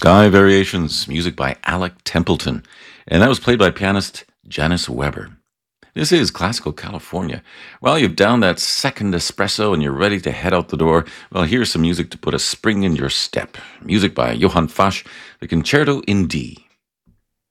Sky Variations, music by Alec Templeton, and that was played by pianist Janice Weber. This is Classical California. Well, you've downed that second espresso and you're ready to head out the door. Well, here's some music to put a spring in your step. Music by Johann Fasch, the Concerto in D.